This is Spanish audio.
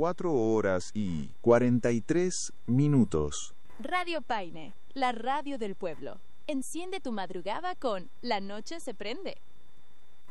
4:43. Radio Paine, la radio del pueblo. Enciende tu madrugada con La Noche se prende.